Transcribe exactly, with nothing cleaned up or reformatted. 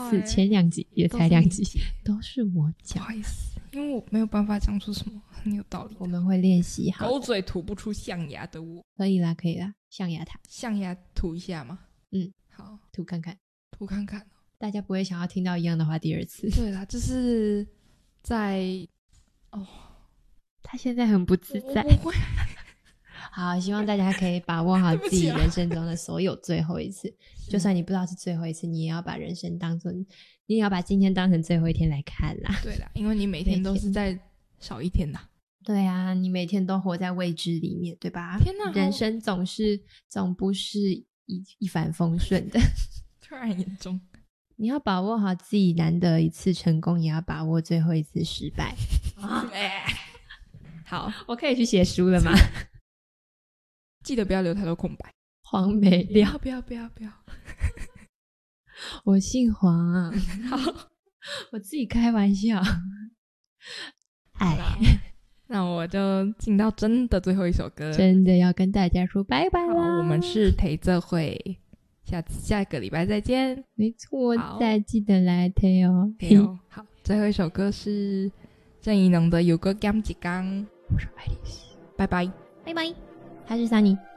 次，前两集也才两集，都是我讲。 不好意思，因为我没有办法讲出什么很有道理。 我们会练习好。 狗嘴吐不出象牙的我。 可以啦，可以啦，象牙塔。 象牙吐一下吗？ 嗯， 好， 吐看看， 吐看看。 大家不会想要听到一样的话第二次。 对啦，就是在哦， 他现在很不自在。 我不会。 好，希望大家可以把握好自己人生中的所有最后一次，就算你不知道是最后一次，你也要把人生当成，你也要把今天当成最后一天来看啦。 对啦，因为你每天都是在少一天啦。 对啊，你每天都活在未知里面，对吧？ 天哪， 人生总是总不是一一帆风顺的。 突然严重。 你要把握好自己难得一次成功，也要把握最后一次失败。好，我可以去写书了吗？ 记得不要留太多空白。 黄没料， 不要不要不要。 我姓黄啊。 好， 我自己开玩笑。哎， 那我就进到真的最后一首歌， 真的要跟大家说拜拜啦。 好，我们是陪这会，下次下个礼拜再见。 没错，再记得来听哦。 对哦，好，最后一首歌是郑宜农的《有个甘几刚》。我是爱丽丝，拜拜， 拜拜。他是Sunny。